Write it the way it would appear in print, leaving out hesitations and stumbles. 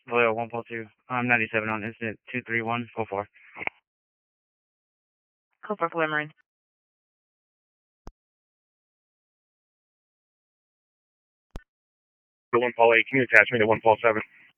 Loyal 1 Paul 2. I'm 97 on incident 23104. Code 4 for Marine. The 1 Paul 8, can you attach me to 1 Paul 7?